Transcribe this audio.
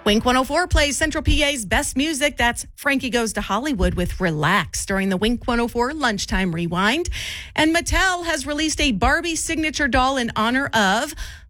Wink 104 plays Central PA's best music. That's Frankie Goes to Hollywood with Relax during the Wink 104 Lunchtime Rewind. And Mattel has released a Barbie signature doll in honor of